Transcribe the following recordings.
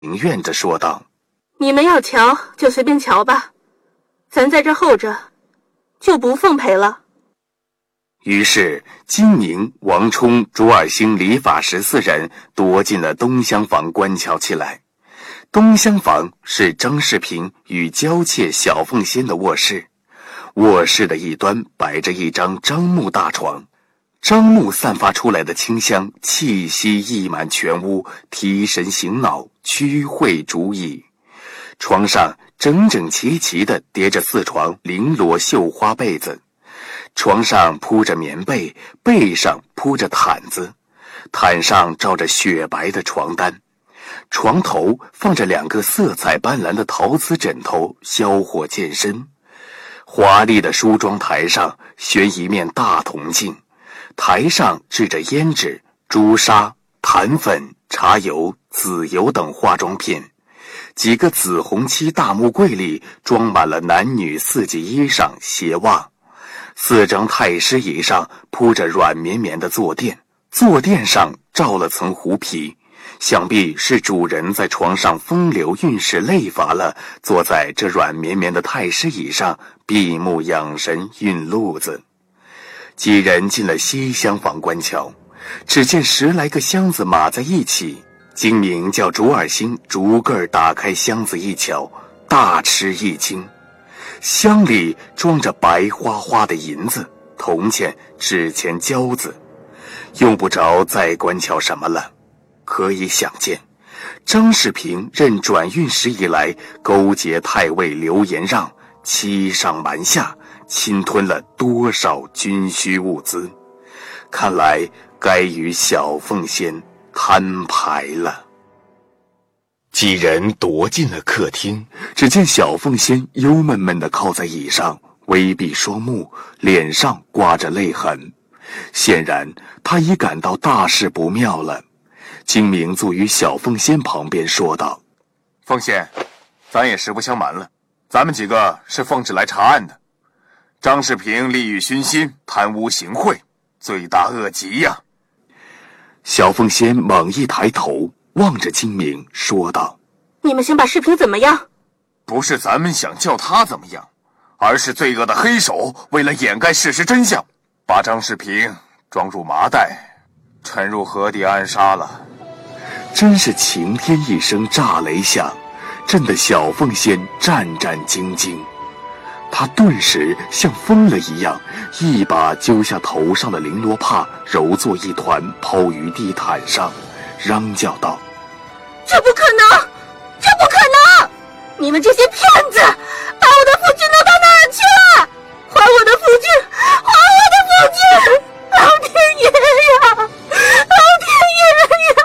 宁愿着说道：“ 你们要瞧就随便瞧吧，咱在这候着，就不奉陪了。” 于是金明、王冲、卓尔兴、李法师4人躲进了东厢房观瞧起来。东厢房是张世平与娇妾小凤仙的卧室，卧室的一端摆着一张樟木大床，樟木散发出来的清香气息溢满全屋，提神醒脑，驱秽逐疫。床上整整齐齐地叠着4床绫罗绣花被子，床上铺着棉被，被上铺着毯子，毯上罩着雪白的床单，床头放着2个色彩斑斓的陶瓷枕头，销火健身。华丽的梳妆台上悬一面大铜镜，台上置着胭脂、朱砂、檀粉、茶油、紫油等化妆品。几个紫红漆大木柜里装满了男女4季衣裳、鞋袜。4张太师椅上铺着软绵绵的坐垫，坐垫上罩了层狐皮，想必是主人在床上风流韵事累乏了，坐在这软绵绵的太师椅上闭目养神运路子。几人进了西厢房观瞧，只见10来个箱子码在一起。金明叫卓尔兴逐个打开箱子一瞧，大吃一惊。箱里装着白花花的银子、铜钱、纸钱、胶子，用不着再观瞧什么了。可以想见，张世平任转运使以来，勾结太尉刘延让，欺上瞒下，侵吞了多少军需物资。看来该与小凤仙摊牌了。几人踱进了客厅，只见小凤仙忧闷闷地靠在椅上，微闭双目，脸上挂着泪痕，显然她已感到大事不妙了。金明坐于小凤仙旁边说道：“ 凤仙，咱也实不相瞒了，咱们几个是奉旨来查案的。张世平利欲熏心，贪污行贿，罪大恶极呀。” 小凤仙猛一抬头望着金明说道：“ 你们想把世平怎么样？ 不是咱们想叫他怎么样，而是罪恶的黑手为了掩盖事实真相，把张世平装入麻袋，沉入河底暗杀了。” 真是晴天一声炸雷响，震得小凤仙战战兢兢。她顿时像疯了一样，一把揪下头上的绫罗帕，揉作一团抛于地毯上，嚷叫道：“ 这不可能，这不可能！你们这些骗子，把我的夫君弄到哪儿去了？还我的夫君，还我的夫君！老天爷呀，老天爷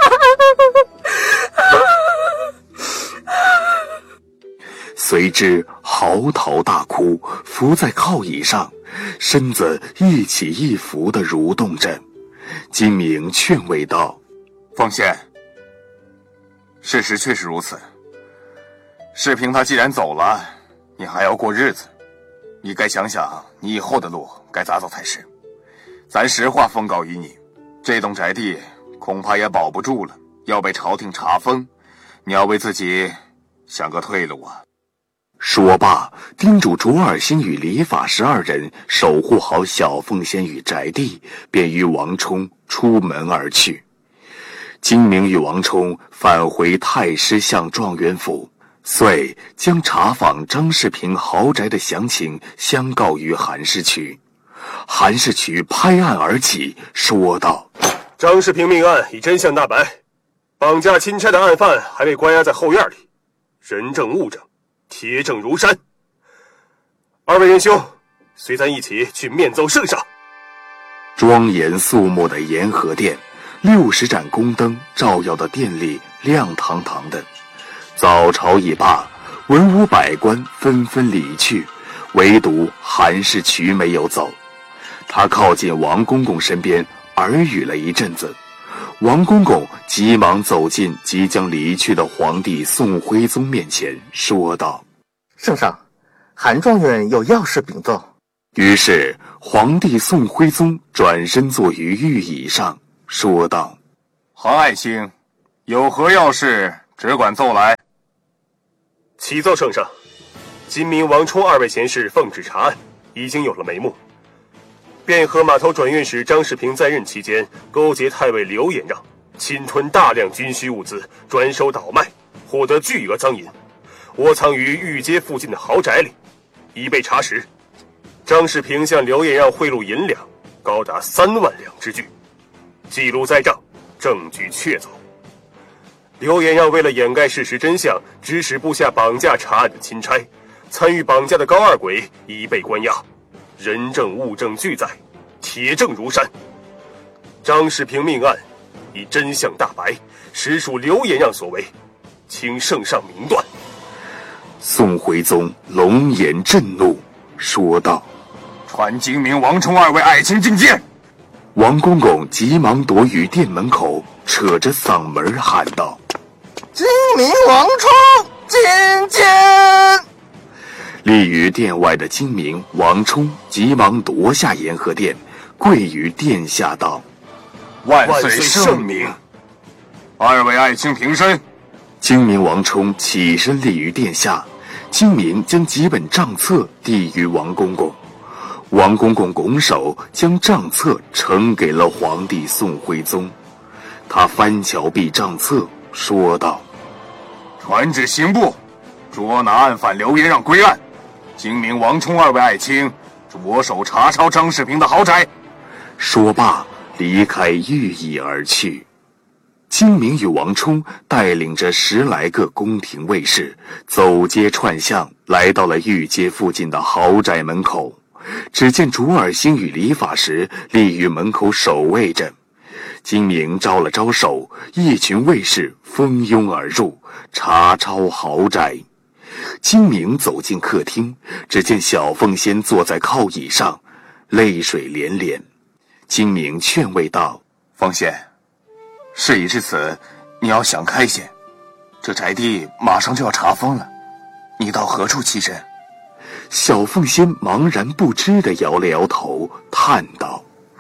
呀！” 随之嚎啕大哭，伏在靠椅上，身子一起一伏地蠕动着。金明劝慰道：“ 凤仙，事实确实如此。世平他既然走了，你还要过日子，你该想想你以后的路该咋走才是。咱实话奉告于你，这栋宅地恐怕也保不住了，要被朝廷查封，你要为自己想个退路啊。” 说罢，叮嘱卓尔兴与李法师2人守护好小凤仙与宅地，便与王冲出门而去。金明与王冲返回太师巷状元府，遂将查访张世平豪宅的详情相告于韩世渠。韩世渠拍案而起，说道：“ 张世平命案已真相大白，绑架钦差的案犯还被关押在后院里，人证物证铁证如山。2位仁兄，随咱一起去面奏圣上。” 庄严肃穆的延和殿，60盏宫灯照耀的殿里亮堂堂的。早朝已罢，文武百官纷纷离去，唯独韩世渠没有走。他靠近王公公身边，耳语了一阵子。王公公急忙走进即将离去的皇帝宋徽宗面前，说道：“ 圣上，韩状元有要事禀奏。” 于是皇帝宋徽宗转身坐于御椅上，说道：“ 韩爱卿，有何要事只管奏来。 启奏圣上，金明、王冲二位贤士奉旨查案，已经有了眉目。汴河码头转运使张世平在任期间，勾结太尉刘延让，侵吞大量军需物资，转手倒卖，获得巨额赃银，窝藏于御街附近的豪宅里。已被查实，张世平向刘延让贿赂银两高达3万两之巨，记录在账，证据确凿。刘延让为了掩盖事实真相，指使部下绑架查案的钦差，参与绑架的高二鬼已被关押，人证物证俱在，铁证如山。张世平命案已真相大白，实属刘延让所为，请圣上明断。 宋徽宗龙颜震怒，说道： 传金明、王冲二位爱卿觐见。 王公公急忙躲于店门口，扯着嗓门喊道： 金明、王冲觐见！ 立于殿外的金明、王冲急忙夺下延和殿，跪于殿下道： 万岁圣明。二位爱卿平身。 金明、王冲起身立于殿下，金明将几本账册递于王公公，王公公拱手将账册呈给了皇帝宋徽宗。他翻瞧毕账册，说道： 传旨刑部，捉拿案犯刘延让归案。金明、王冲二位爱卿着手查抄张世平的豪宅。 说罢，离开御邑而去。金明与王冲带领着10来个宫廷卫士，走街串巷，来到了御街附近的豪宅门口。只见卓尔兴与李法时立于门口守卫着。金明招了招手，一群卫士蜂拥而入，查抄豪宅。金明走进客厅，只见小凤仙坐在靠椅上，泪水连连。金明劝慰道： 凤仙，事已至此，你要想开些。这宅地马上就要查封了，你到何处栖身？ 小凤仙茫然不知地摇了摇头，叹道：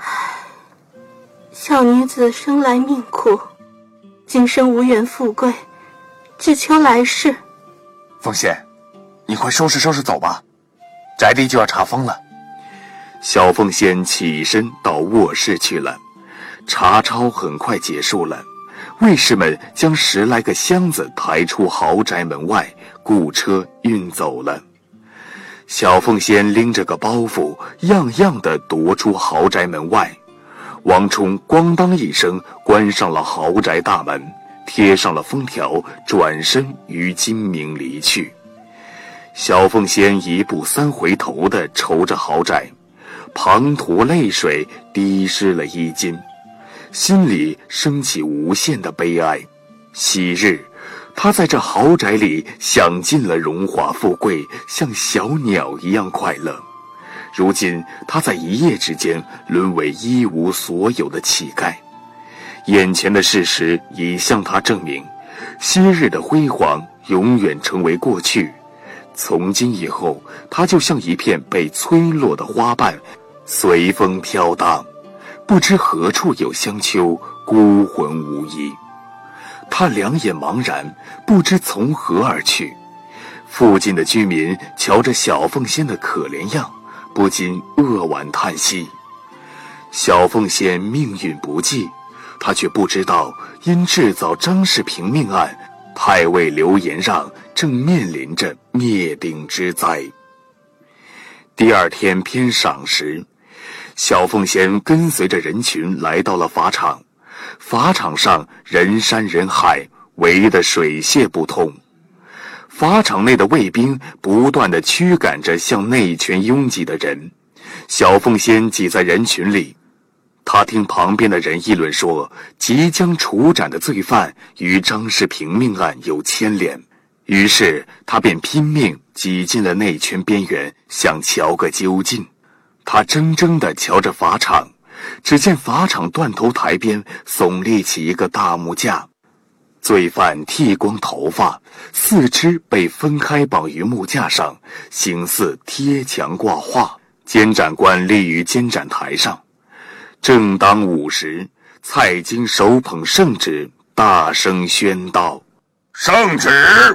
小女子生来命苦，今生无缘富贵，只求来世。 凤仙，你快收拾收拾走吧，宅地就要查封了。 小凤仙起身到卧室去了。查抄很快结束了，卫士们将10来个箱子抬出豪宅门外，雇车运走了。小凤仙拎着个包袱，样样的踱出豪宅门外。王冲咣当一声关上了豪宅大门，贴上了封条，转身与金明离去。小凤仙1步3回头地瞅着豪宅，滂沱泪水滴湿了衣襟，心里升起无限的悲哀。昔日他在这豪宅里享尽了荣华富贵，像小鸟一样快乐。如今他在一夜之间沦为一无所有的乞丐。眼前的事实已向他证明，昔日的辉煌永远成为过去。从今以后，他就像一片被吹落的花瓣，随风飘荡，不知何处有香丘，孤魂无依。他两眼茫然，不知从何而去。附近的居民瞧着小凤仙的可怜样，不禁扼腕叹息。小凤仙命运不济，他却不知道，因制造张世平命案，太尉刘延让正面临着灭顶之灾。第二天偏晌时，小凤仙跟随着人群来到了法场。法场上人山人海，围得水泄不通。法场内的卫兵不断地驱赶着向内圈拥挤的人，小凤仙挤在人群里。他听旁边的人议论说，即将处斩的罪犯与张世平命案有牵连，于是他便拼命挤进了内圈边缘，想瞧个究竟。他怔怔地瞧着法场，只见法场断头台边耸立起一个大木架，罪犯剃光头发，四肢被分开绑于木架上，形似贴墙挂画。监斩官立于监斩台上。正当午时，蔡京手捧圣旨，大声宣道： 圣旨。